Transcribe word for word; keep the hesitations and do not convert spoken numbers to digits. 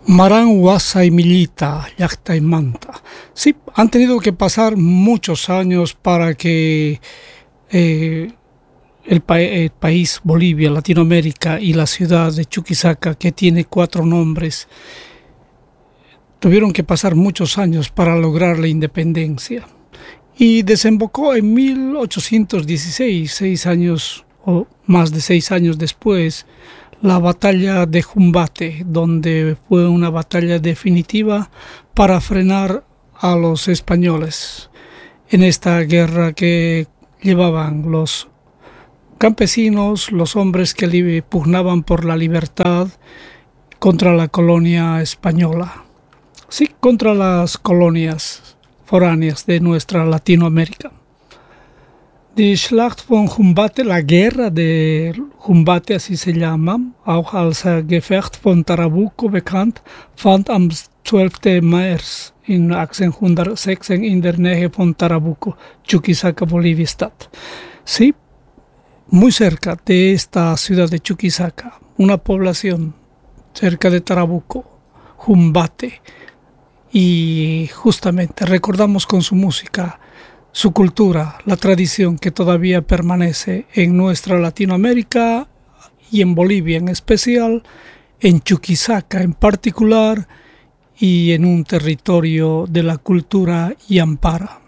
Maran Huasa y Millita, Yacta y Manta. Sí, han tenido que pasar muchos años para que eh, el, pa el país Bolivia, Latinoamérica y la ciudad de Chuquisaca, que tiene cuatro nombres, tuvieron que pasar muchos años para lograr la independencia. Y desembocó en mil ochocientos dieciséis, seis años o más de seis años después, la batalla de Jumbate, donde fue una batalla definitiva para frenar a los españoles en esta guerra que llevaban los campesinos, los hombres que pugnaban por la libertad contra la colonia española. Sí, contra las colonias foráneas de nuestra Latinoamérica. Die Schlacht von Jumbate, la guerra de Jumbate, así se llama, auch als Gefecht von Tarabuco bekannt, fand am zwölften März in achtzehnhundertsechzehn in der Nähe von Tarabuco, Chuquisaca, Bolivia statt. Sí, muy cerca de esta ciudad de Chuquisaca, una población cerca de Tarabuco, Jumbate, y justamente recordamos con su música su cultura, la tradición que todavía permanece en nuestra Latinoamérica y en Bolivia en especial, en Chuquisaca en particular y en un territorio de la cultura Yampara.